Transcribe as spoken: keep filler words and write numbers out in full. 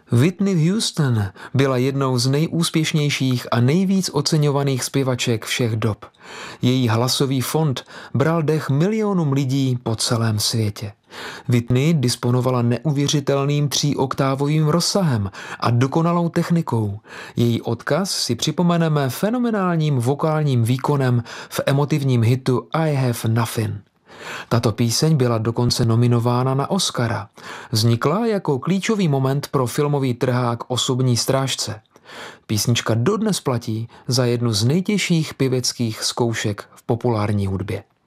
Whitney Houston byla jednou z nejúspěšnějších a nejvíc oceňovaných zpěvaček všech dob. Její hlasový fond bral dech milionům lidí po celém světě. Whitney disponovala neuvěřitelným tříoktávovým rozsahem a dokonalou technikou. Její odkaz si připomeneme fenomenálním vokálním výkonem v emotivním hitu I Have Nothing. Tato píseň byla dokonce nominována na Oscara. Vznikla jako klíčový moment pro filmový trhák Osobní strážce. Písnička dodnes platí za jednu z nejtěžších pěveckých zkoušek v populární hudbě.